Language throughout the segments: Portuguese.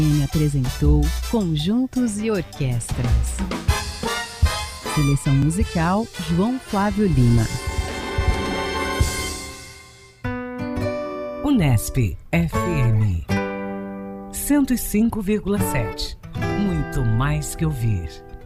Apresentou Conjuntos e Orquestras. Seleção musical João Flávio Lima. Unesp FM 105,7. Muito mais que ouvir.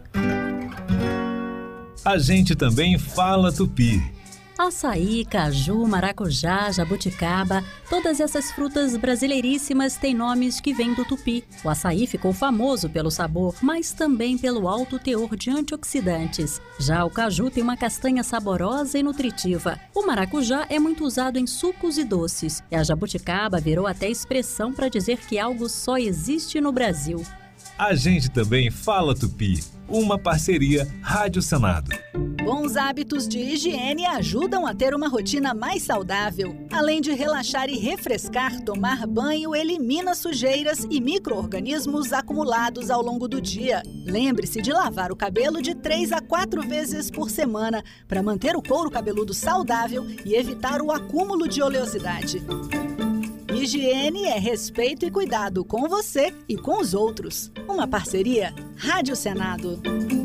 A gente também fala tupi. Açaí, caju, maracujá, jabuticaba, todas essas frutas brasileiríssimas têm nomes que vêm do tupi. O açaí ficou famoso pelo sabor, mas também pelo alto teor de antioxidantes. Já o caju tem uma castanha saborosa e nutritiva. O maracujá é muito usado em sucos e doces. E a jabuticaba virou até expressão para dizer que algo só existe no Brasil. A gente também fala tupi. Uma parceria Rádio Senado. Bons hábitos de higiene ajudam a ter uma rotina mais saudável. Além de relaxar e refrescar, tomar banho elimina sujeiras e micro-organismos acumulados ao longo do dia. Lembre-se de lavar o cabelo de 3 a 4 vezes por semana para manter o couro cabeludo saudável e evitar o acúmulo de oleosidade. Higiene é respeito e cuidado com você e com os outros. Uma parceria Rádio Senado.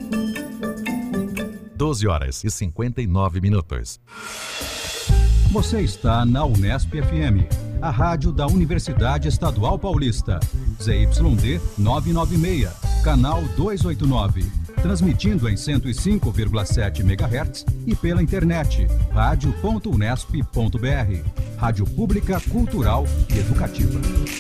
12h59. Você está na Unesp FM, a rádio da Universidade Estadual Paulista. ZYD 996, canal 289. Transmitindo em 105,7 MHz e pela internet, radio.unesp.br. Rádio Pública, Cultural e Educativa.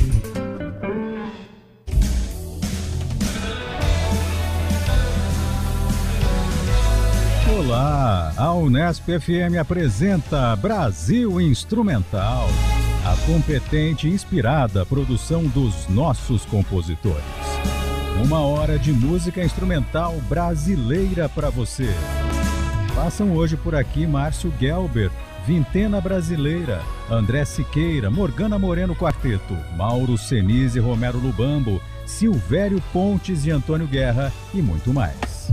Olá, a Unesp FM apresenta Brasil Instrumental, a competente e inspirada produção dos nossos compositores. 1 hora de música instrumental brasileira para você. Passam hoje por aqui Márcio Gelber, Vintena Brasileira, André Siqueira, Morgana Moreno Quarteto, Mauro Senise e Romero Lubambo, Silvério Pontes e Antônio Guerra e muito mais.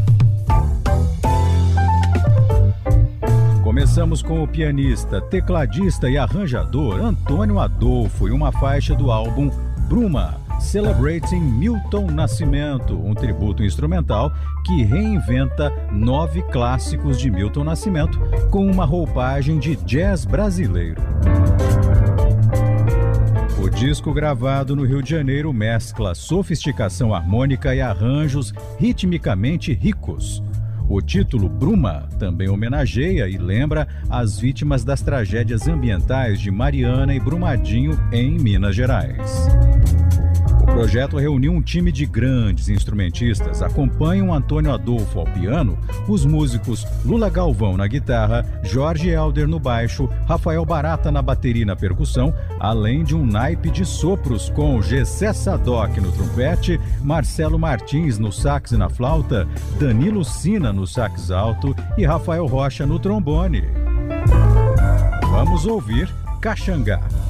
Começamos com o pianista, tecladista e arranjador Antônio Adolfo e uma faixa do álbum Bruma, Celebrating Milton Nascimento, um tributo instrumental que reinventa 9 clássicos de Milton Nascimento com uma roupagem de jazz brasileiro. O disco, gravado no Rio de Janeiro, mescla sofisticação harmônica e arranjos ritmicamente ricos. O título Bruma também homenageia e lembra as vítimas das tragédias ambientais de Mariana e Brumadinho em Minas Gerais. O projeto reuniu um time de grandes instrumentistas. Acompanham Antônio Adolfo ao piano, os músicos Lula Galvão na guitarra, Jorge Helder no baixo, Rafael Barata na bateria e na percussão, além de um naipe de sopros com Gessé Sadoc no trompete, Marcelo Martins no sax e na flauta, Danilo Sina no sax alto e Rafael Rocha no trombone. Vamos ouvir Caxangá.